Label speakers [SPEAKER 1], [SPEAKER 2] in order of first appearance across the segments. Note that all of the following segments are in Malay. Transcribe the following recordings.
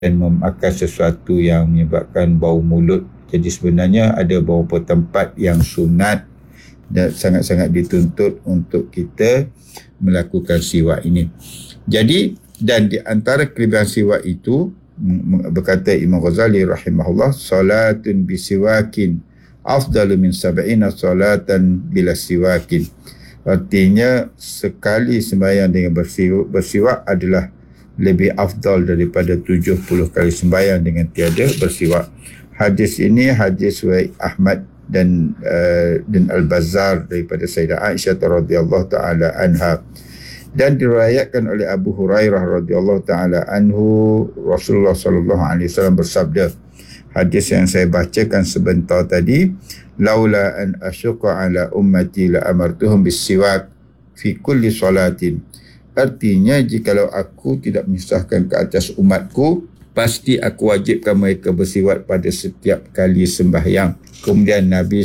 [SPEAKER 1] dan memakan sesuatu yang menyebabkan bau mulut. Jadi sebenarnya ada beberapa tempat yang sunat dan sangat-sangat dituntut untuk kita melakukan siwak ini. Jadi, dan di antara kelebihan siwak itu, berkata Imam Ghazali rahimahullah, salatun bisiwakin afdalu min sab'ina salatan bila siwakin. Artinya sekali sembahyang dengan bersiwak adalah lebih afdal daripada 70 kali sembahyang dengan tiada bersiwak. Hadis ini hadis riwayat Ahmad dan Al-Bazzar daripada Sayyidah Aisyah radhiyallahu taala anha, dan diriwayatkan oleh Abu Hurairah radhiyallahu taala anhu, Rasulullah sallallahu alaihi wasallam bersabda, hadis yang saya bacakan sebentar tadi, laula an asyqa ala ummati la amartuhum bis-siwak fi kulli salatin. Artinya, jikalau aku tidak menyusahkan ke atas umatku, pasti aku wajibkan mereka bersiwak pada setiap kali sembahyang. Kemudian Nabi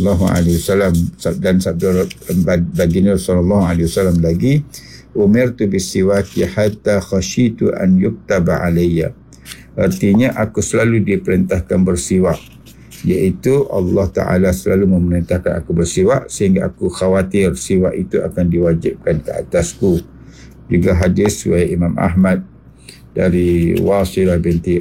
[SPEAKER 1] SAW dan sabda baginda SAW lagi, umirtu bisiwaki hatta khashitu an yuktaba alayya. Artinya, aku selalu diperintahkan bersiwak, iaitu Allah Ta'ala selalu memerintahkan aku bersiwak sehingga aku khawatir siwak itu akan diwajibkan ke atasku. Juga hadis riwayat Imam Ahmad dari Wasilah binti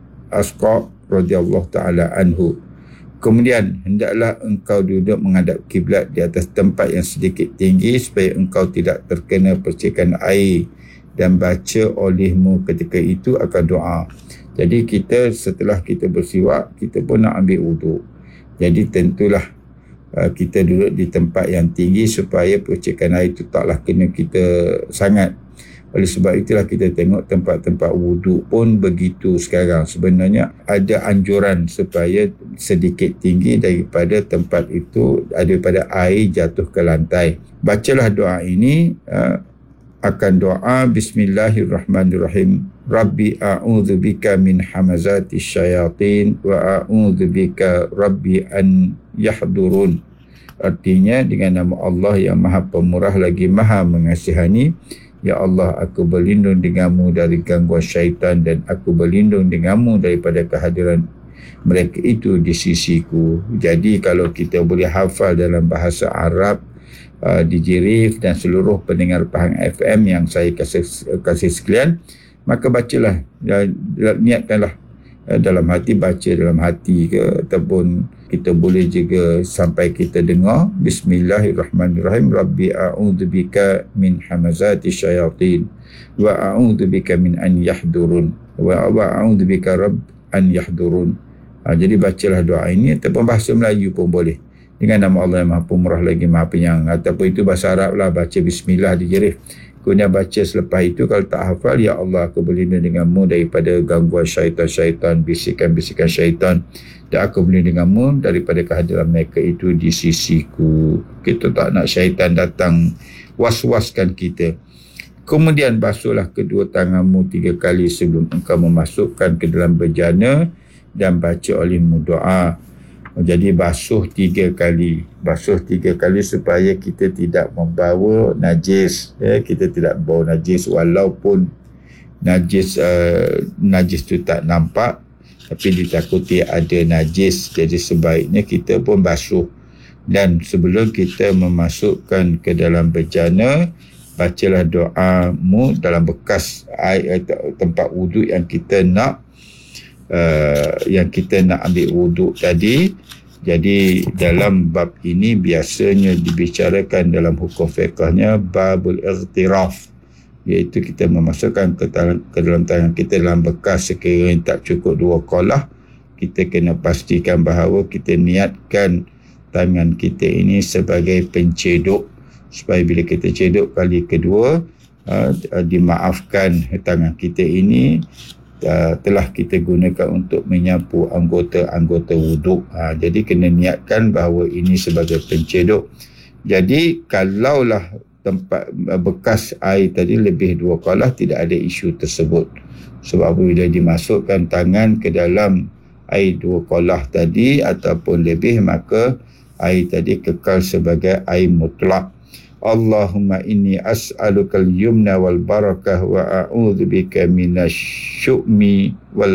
[SPEAKER 1] Asqa radhiyallahu taala anhu. Kemudian hendaklah engkau duduk menghadap kiblat di atas tempat yang sedikit tinggi supaya engkau tidak terkena percikan air, dan baca olehmu ketika itu akan doa. Jadi kita setelah kita bersiwak, kita pun nak ambil wuduk. Jadi tentulah kita duduk di tempat yang tinggi supaya percikan air itu taklah kena kita sangat. Oleh sebab itulah kita tengok tempat-tempat wuduk pun begitu sekarang. Sebenarnya ada anjuran supaya sedikit tinggi daripada tempat itu, daripada air jatuh ke lantai. Bacalah doa ini, akan doa bismillahirrahmanirrahim. Rabbi a'udzubika min hamazati syayatin wa a'udzubika rabbi an yahdurun. Artinya, dengan nama Allah yang Maha Pemurah lagi Maha Mengasihani, ya Allah, aku berlindung denganmu dari gangguan syaitan dan aku berlindung denganmu daripada kehadiran mereka itu di sisiku. Jadi kalau kita boleh hafal dalam bahasa Arab, di Jirif dan seluruh pendengar Pahang FM yang saya kasih sekalian, maka bacalah, niatkanlah dalam hati, baca dalam hati ke, ataupun kita boleh juga sampai kita dengar bismillahirrahmanirrahim, rabbi a'udzubika min hamazati syayatin wa a'udzubika min an yahdurun wa a'udzubika rabb an yahdurun. Jadi bacalah doa ini, ataupun bahasa Melayu pun boleh, dengan nama Allah yang Maha Pemurah lagi Maha Penyayang, ataupun itu bahasa Arab lah, baca bismillah di Jirif. Kemudian baca selepas itu, kalau tak hafal, ya Allah, aku berlindung denganmu daripada gangguan syaitan-syaitan, bisikan-bisikan syaitan, dan aku berlindung denganmu daripada kehadiran mereka itu di sisiku. Kita tak nak syaitan datang was-waskan kita. Kemudian basuhlah kedua tanganmu 3 kali sebelum engkau memasukkan ke dalam bejana dan baca olehmu doa. Jadi basuh 3 kali. Basuh 3 kali supaya kita tidak membawa najis. Kita tidak membawa najis, walaupun najis tu tak nampak, tapi ditakuti ada najis. Jadi sebaiknya kita pun basuh. Dan sebelum kita memasukkan ke dalam bejana, bacalah doamu dalam bekas air, tempat wuduk yang kita nak ambil wuduk tadi. Jadi dalam bab ini biasanya dibicarakan dalam hukum fiqhnya babul ightiraf, iaitu kita memasukkan ke dalam tangan kita dalam bekas sekiranya tak cukup 2 qalah. Kita kena pastikan bahawa kita niatkan tangan kita ini sebagai penceduk, supaya bila kita ceduk kali kedua, dimaafkan tangan kita ini telah kita gunakan untuk menyapu anggota-anggota wuduk. Jadi kena niatkan bahawa ini sebagai penceduk. Jadi kalaulah tempat bekas air tadi lebih 2 qalah, tidak ada isu tersebut. Sebab bila dimasukkan tangan ke dalam air 2 qalah tadi ataupun lebih, maka air tadi kekal sebagai air mutlak. Allahumma inni as'alukal yumna wal barakah wa a'udzubika minasyu'mi wal